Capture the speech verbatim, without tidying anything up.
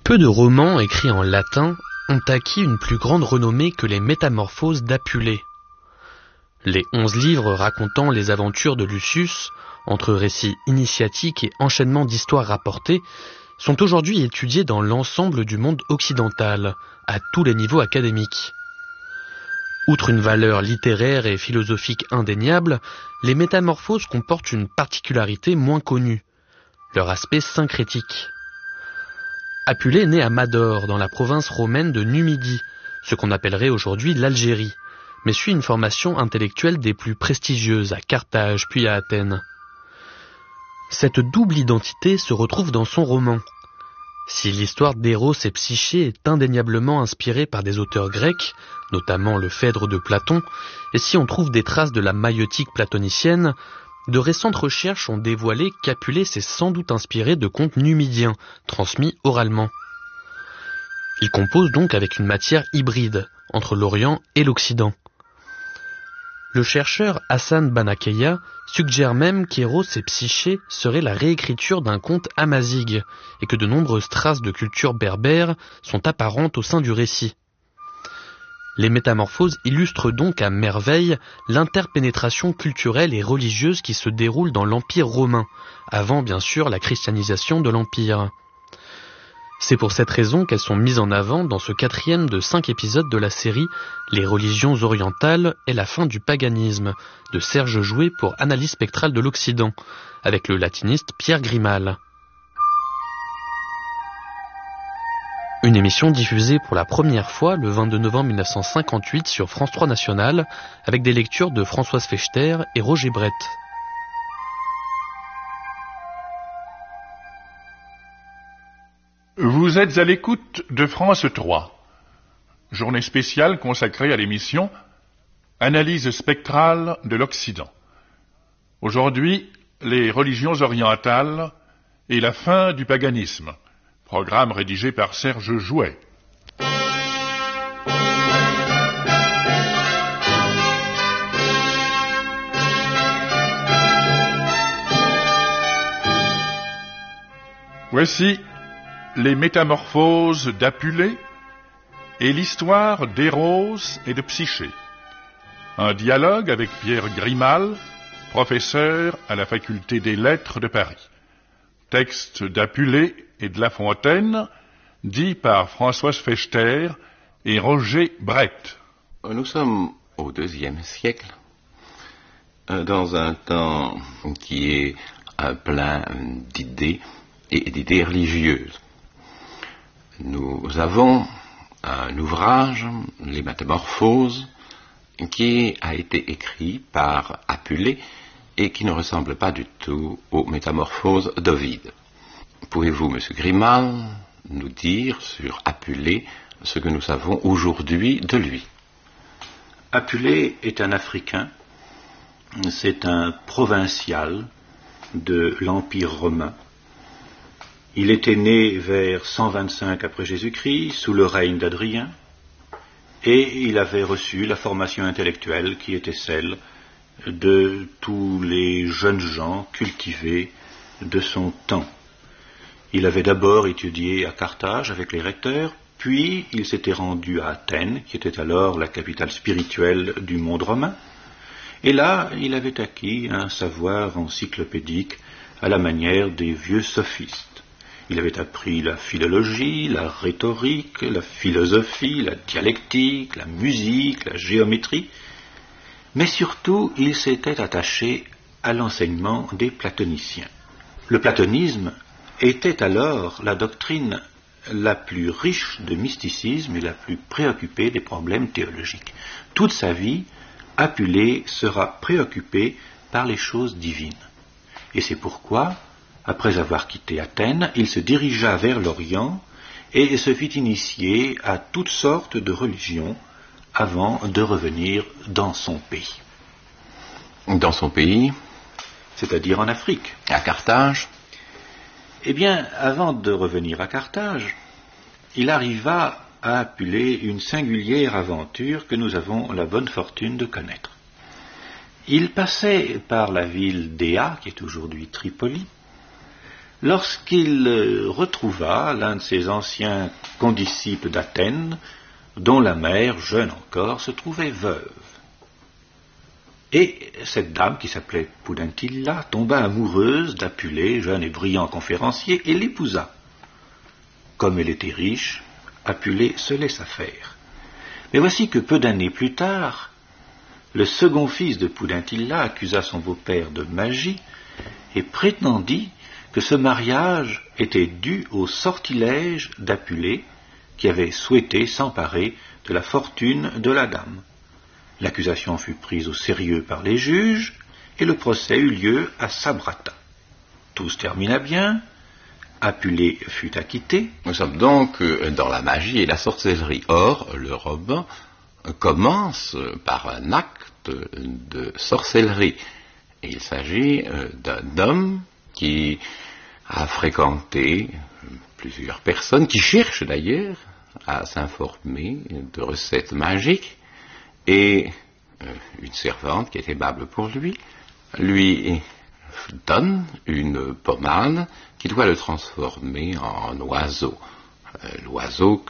Peu de romans écrits en latin ont acquis une plus grande renommée que les Métamorphoses d'Apulée. Les onze livres racontant les aventures de Lucius, entre récits initiatiques et enchaînements d'histoires rapportées, sont aujourd'hui étudiés dans l'ensemble du monde occidental, à tous les niveaux académiques. Outre une valeur littéraire et philosophique indéniable, les Métamorphoses comportent une particularité moins connue, leur aspect syncrétique. Apulée naît à Mador, dans la province romaine de Numidie, ce qu'on appellerait aujourd'hui l'Algérie, mais suit une formation intellectuelle des plus prestigieuses à Carthage puis à Athènes. Cette double identité se retrouve dans son roman. Si l'histoire d'Éros et Psyché est indéniablement inspirée par des auteurs grecs, notamment le Phèdre de Platon, et si on trouve des traces de la maïeutique platonicienne, de récentes recherches ont dévoilé qu'Apulée s'est sans doute inspiré de contes numidiens, transmis oralement. Il compose donc avec une matière hybride, entre l'Orient et l'Occident. Le chercheur Hassan Banakeya suggère même qu'Éros et Psyché seraient la réécriture d'un conte amazigh, et que de nombreuses traces de culture berbère sont apparentes au sein du récit. Les Métamorphoses illustrent donc à merveille l'interpénétration culturelle et religieuse qui se déroule dans l'Empire romain, avant bien sûr la christianisation de l'Empire. C'est pour cette raison qu'elles sont mises en avant dans ce quatrième de cinq épisodes de la série Les religions orientales et la fin du paganisme, de Serge Jouet pour Analyse spectrale de l'Occident, avec le latiniste Pierre Grimal. Une émission diffusée pour la première fois le vingt-deux novembre mille neuf cent cinquante-huit sur France trois National, avec des lectures de Françoise Fechter et Roger Brett. Vous êtes à l'écoute de France trois, journée spéciale consacrée à l'émission Analyse spectrale de l'Occident. Aujourd'hui, les religions orientales et la fin du paganisme. Programme rédigé par Serge Jouet. Voici les Métamorphoses d'Apulée et l'histoire d'Éros et de Psyché. Un dialogue avec Pierre Grimal, professeur à la faculté des lettres de Paris. Texte d'Apulée et de La Fontaine, dit par Françoise Fechter et Roger Brett. Nous sommes au deuxième siècle, dans un temps qui est plein d'idées et d'idées religieuses. Nous avons un ouvrage, Les Métamorphoses, qui a été écrit par Apulée et qui ne ressemble pas du tout aux Métamorphoses d'Ovide. Pouvez-vous, monsieur Grimal, nous dire sur Apulée ce que nous savons aujourd'hui de lui? Apulée est un Africain, c'est un provincial de l'Empire romain. Il était né vers cent vingt-cinq après Jésus-Christ, sous le règne d'Adrien, et il avait reçu la formation intellectuelle qui était celle de tous les jeunes gens cultivés de son temps. Il avait d'abord étudié à Carthage avec les recteurs, puis il s'était rendu à Athènes, qui était alors la capitale spirituelle du monde romain, et là il avait acquis un savoir encyclopédique à la manière des vieux sophistes. Il avait appris la philologie, la rhétorique, la philosophie, la dialectique, la musique, la géométrie, mais surtout il s'était attaché à l'enseignement des platoniciens. Le platonisme était alors la doctrine la plus riche de mysticisme et la plus préoccupée des problèmes théologiques. Toute sa vie, Apulée sera préoccupé par les choses divines. Et c'est pourquoi, après avoir quitté Athènes, il se dirigea vers l'Orient et se fit initier à toutes sortes de religions avant de revenir dans son pays. Dans son pays, c'est-à-dire en Afrique. À Carthage. Eh bien, avant de revenir à Carthage, il arriva à Apulée une singulière aventure que nous avons la bonne fortune de connaître. Il passait par la ville d'Éa, qui est aujourd'hui Tripoli, lorsqu'il retrouva l'un de ses anciens condisciples d'Athènes, dont la mère, jeune encore, se trouvait veuve. Et cette dame, qui s'appelait Pudentilla, tomba amoureuse d'Apulée, jeune et brillant conférencier, et l'épousa. Comme elle était riche, Apulée se laissa faire. Mais voici que peu d'années plus tard, le second fils de Pudentilla accusa son beau-père de magie et prétendit que ce mariage était dû au sortilège d'Apulée, qui avait souhaité s'emparer de la fortune de la dame. L'accusation fut prise au sérieux par les juges, et le procès eut lieu à Sabrata. Tout se termina bien, Apulée fut acquitté. Nous sommes donc dans la magie et la sorcellerie. Or, le roman commence par un acte de sorcellerie. Il s'agit d'un homme qui a fréquenté plusieurs personnes, qui cherchent d'ailleurs à s'informer de recettes magiques, et une servante qui est aimable pour lui, lui donne une pommade qui doit le transformer en oiseau. L'oiseau